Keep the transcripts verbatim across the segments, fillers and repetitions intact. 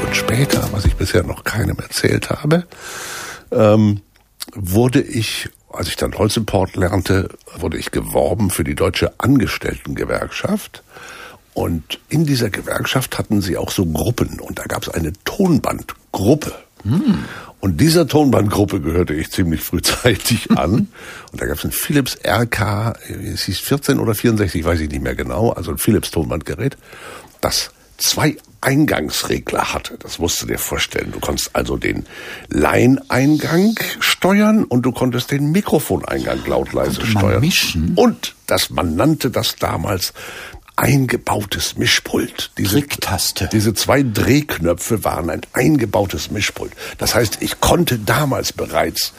und später, was ich bisher noch keinem erzählt habe, ähm, wurde ich, als ich dann Holzimport lernte, wurde ich geworben für die Deutsche Angestelltengewerkschaft. Und in dieser Gewerkschaft hatten sie auch so Gruppen. Und da gab es eine Tonbandgruppe. Hm. Und dieser Tonbandgruppe gehörte ich ziemlich frühzeitig an. Und da gab es ein Philips R K, es hieß vierzehn oder vierundsechzig, weiß ich nicht mehr genau, also ein Philips Tonbandgerät, das zwei Eingangsregler hatte. Das musst du dir vorstellen. Du konntest also den Line-Eingang steuern und du konntest den Mikrofoneingang laut-leise steuern. Mischen. Und das, man nannte das damals eingebautes Mischpult. Diese, Klicktaste. Diese zwei Drehknöpfe waren ein eingebautes Mischpult. Das heißt, ich konnte damals bereits,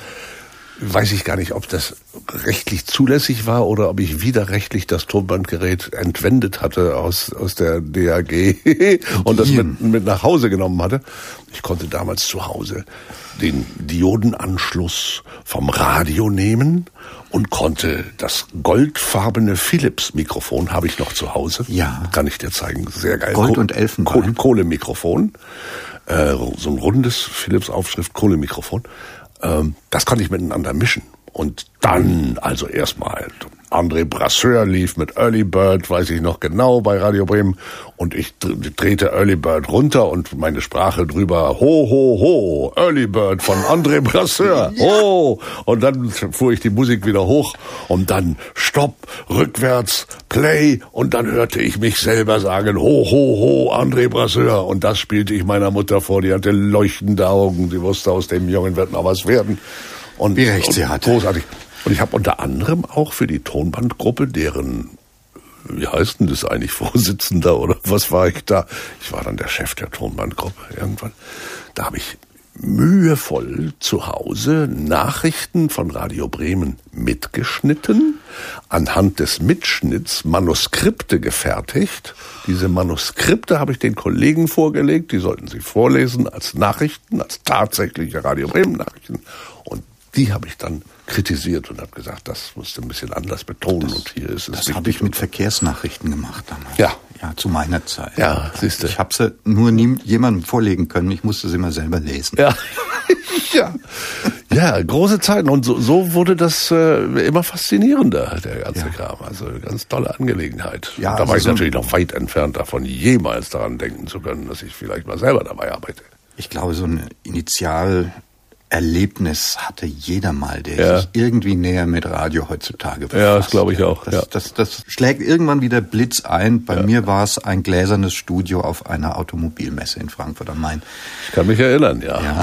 weiß ich gar nicht, ob das rechtlich zulässig war oder ob ich widerrechtlich das Tonbandgerät entwendet hatte aus, aus der D A G und das mit, mit nach Hause genommen hatte. Ich konnte damals zu Hause den Diodenanschluss vom Radio nehmen und konnte das goldfarbene Philips-Mikrofon, habe ich noch zu Hause. Ja. Kann ich dir zeigen. Sehr geil. Gold und Elfenbein. Kohlemikrofon. Äh, so ein rundes Philips-Aufschrift Kohlemikrofon. Ähm, das konnte ich miteinander mischen. Und dann, also erstmal, André Brasseur lief mit Early Bird, weiß ich noch genau, bei Radio Bremen. Und ich drehte Early Bird runter und meine Sprache drüber, ho, ho, ho, Early Bird von André Brasseur, ho. Und dann fuhr ich die Musik wieder hoch und dann Stopp, rückwärts, Play. Und dann hörte ich mich selber sagen, ho, ho, ho, André Brasseur. Und das spielte ich meiner Mutter vor, die hatte leuchtende Augen, die wusste, aus dem Jungen wird noch was werden. Und, wie recht sie hatte. Großartig. Und ich habe unter anderem auch für die Tonbandgruppe, deren, wie heißt denn das eigentlich, Vorsitzender oder was war ich da? Ich war dann der Chef der Tonbandgruppe irgendwann. Da habe ich mühevoll zu Hause Nachrichten von Radio Bremen mitgeschnitten, anhand des Mitschnitts Manuskripte gefertigt. Diese Manuskripte habe ich den Kollegen vorgelegt, die sollten sie vorlesen als Nachrichten, als tatsächliche Radio Bremen Nachrichten. Und die habe ich dann kritisiert und habe gesagt, das musst du ein bisschen anders betonen das, und hier ist es. Das habe ich mit Verkehrsnachrichten gemacht damals. Ja. Ja, zu meiner Zeit. Ja, siehst du. Ich habe sie nur nie jemandem vorlegen können. Ich musste sie immer selber lesen. Ja. ja. Ja, große Zeiten. Und so, so wurde das äh, immer faszinierender, der ganze ja. Kram. Also eine ganz tolle Angelegenheit. Ja, und da also war ich so natürlich noch weit entfernt davon, jemals daran denken zu können, dass ich vielleicht mal selber dabei arbeite. Ich glaube, so ein Initial Erlebnis hatte jeder mal, der ja. sich irgendwie näher mit Radio heutzutage befasst. Ja, das glaube ich auch. Das, ja. das, das schlägt irgendwann wieder Blitz ein. Bei ja. mir war es ein gläsernes Studio auf einer Automobilmesse in Frankfurt am Main. Ich kann mich erinnern, ja. ja.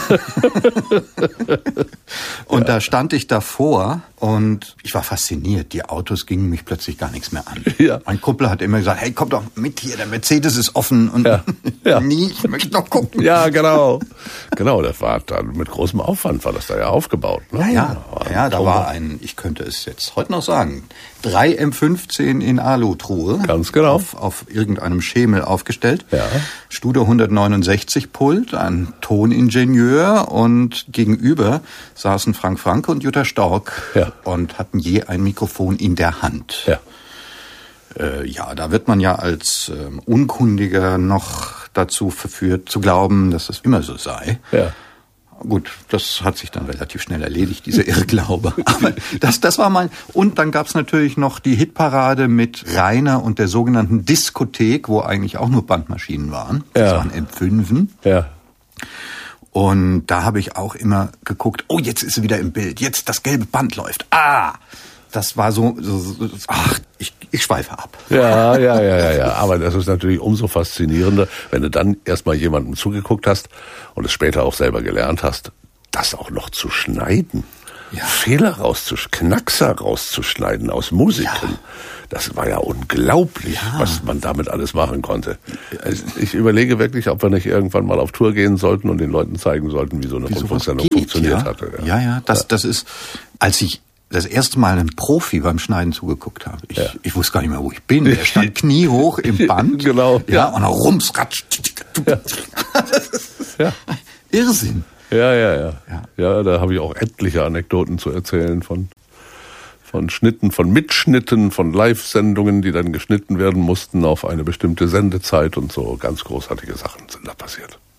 Und ja. da stand ich davor und ich war fasziniert. Die Autos gingen mich plötzlich gar nichts mehr an. Ja. Mein Kumpel hat immer gesagt, hey, komm doch mit hier, der Mercedes ist offen. Und ja. Ja. nie, ich möchte noch gucken. Ja, genau. Genau, das war dann mit großem Aufwand war das da ja aufgebaut. Ne? Ja, ja, ja, da war ein, ich könnte es jetzt heute noch sagen, drei M fünfzehn in Alutruhe. Ganz genau. Auf, auf irgendeinem Schemel aufgestellt. Ja. Studio hundertneunundsechzig Pult, ein Toningenieur und gegenüber saßen Frank Franke und Jutta Stork ja. und hatten je ein Mikrofon in der Hand. Ja. Äh, ja, da wird man ja als ähm, Unkundiger noch dazu verführt zu glauben, dass es immer so sei. Ja. Gut, das hat sich dann relativ schnell erledigt, dieser Irrglaube. Aber das, das war mein. Und dann gab's natürlich noch die Hitparade mit Rainer und der sogenannten Diskothek, wo eigentlich auch nur Bandmaschinen waren. Das ja. waren M fünf. Ja. Und da habe ich auch immer geguckt, oh, jetzt ist sie wieder im Bild, jetzt das gelbe Band läuft. Ah! Das war so, so, so ach, ich, ich schweife ab. Ja, ja, ja, ja, ja. Aber das ist natürlich umso faszinierender, wenn du dann erstmal jemandem zugeguckt hast und es später auch selber gelernt hast, das auch noch zu schneiden. Ja. Fehler rauszuschneiden, Knackser rauszuschneiden aus Musiken. Ja. Das war ja unglaublich, ja. was man damit alles machen konnte. Also ich überlege wirklich, ob wir nicht irgendwann mal auf Tour gehen sollten und den Leuten zeigen sollten, wie so eine Rundfunksendung funktioniert ja. hatte. Ja, ja, ja das, ja. das ist, als ich das erste Mal einem Profi beim Schneiden zugeguckt habe. Ich, ja. ich wusste gar nicht mehr, wo ich bin. Er stand kniehoch im Band. Genau. Ja, und dann rums, ratsch. Ja. Ja. Irrsinn. Ja, ja, ja. Ja, ja da habe ich auch etliche Anekdoten zu erzählen von, von Schnitten, von Mitschnitten, von Live-Sendungen, die dann geschnitten werden mussten auf eine bestimmte Sendezeit und so. Ganz großartige Sachen sind da passiert.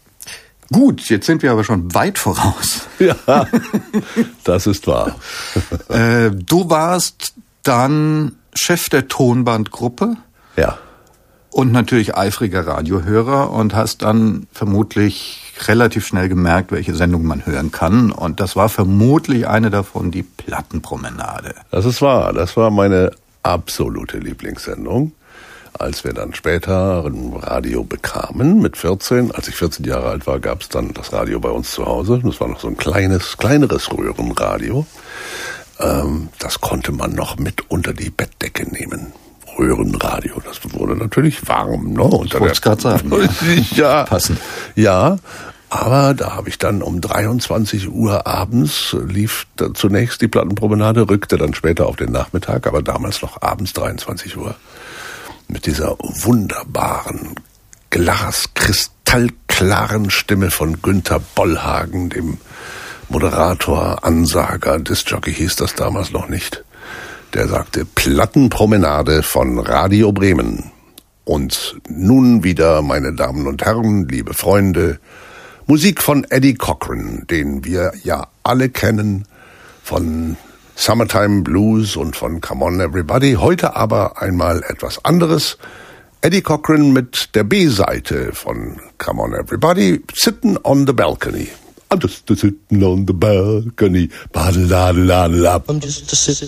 Gut, jetzt sind wir aber schon weit voraus. Ja, das ist wahr. äh, du warst dann Chef der Tonbandgruppe. Ja. Und natürlich eifriger Radiohörer und hast dann vermutlich relativ schnell gemerkt, welche Sendung man hören kann. Und das war vermutlich eine davon, die Plattenpromenade. Das ist wahr. Das war meine absolute Lieblingssendung. Als wir dann später ein Radio bekamen, mit vierzehn, als ich vierzehn Jahre alt war, gab es dann das Radio bei uns zu Hause. Das war noch so ein kleines, kleineres Röhrenradio. Ähm, das konnte man noch mit unter die Bettdecke nehmen. Röhrenradio, das wurde natürlich warm. Ne? Ich wollte es gerade sagen. Ja, passend. Ja, aber da habe ich dann um dreiundzwanzig Uhr abends, lief zunächst die Plattenpromenade, rückte dann später auf den Nachmittag, aber damals noch abends dreiundzwanzig Uhr. Mit dieser wunderbaren, glaskristallklaren Stimme von Günther Bollhagen, dem Moderator, Ansager, Diskjockey hieß das damals noch nicht. Der sagte, Plattenpromenade von Radio Bremen. Und nun wieder, meine Damen und Herren, liebe Freunde, Musik von Eddie Cochran, den wir ja alle kennen, von Summertime Blues und von Come On Everybody. Heute aber einmal etwas anderes. Eddie Cochran mit der B-Seite von Come On Everybody, Sittin' on the Balcony. I'm just a sitting on the balcony. Ba-da-da-da-da. I'm just a sitting